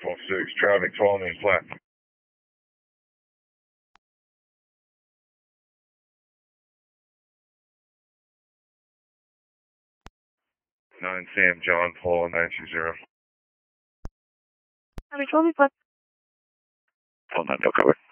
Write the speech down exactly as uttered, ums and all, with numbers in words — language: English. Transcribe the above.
four six, traffic twelve in flat. nine Sam John Paul nine two zero. Traffic twelve in flat. Paul nine, no cover.